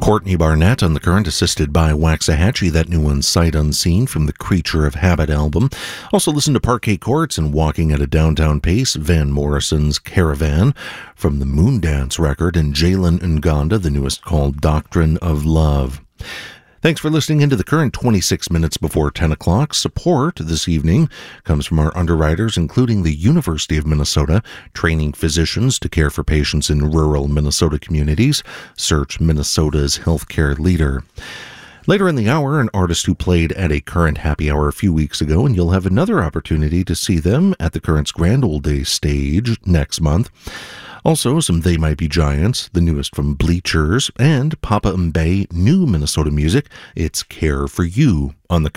Courtney Barnett on the Current, assisted by Waxahachie, that new one, Sight Unseen, from the Creature of Habit album. Also listen to Parquet Courts and Walking at a Downtown Pace, Van Morrison's Caravan, from the Moondance record, and Jalen Ngonda, the newest, called Doctrine of Love. Thanks for listening into The Current 26 minutes before 10 o'clock. Support this evening comes from our underwriters, including the University of Minnesota, training physicians to care for patients in rural Minnesota communities. Search Minnesota's healthcare leader. Later in the hour, an artist who played at a Current happy hour a few weeks ago, and you'll have another opportunity to see them at the Current's Grand Old Day stage next month. Also, some They Might Be Giants, the newest from Bleachers, and Papa Mbaye, new Minnesota music. It's Care for You on the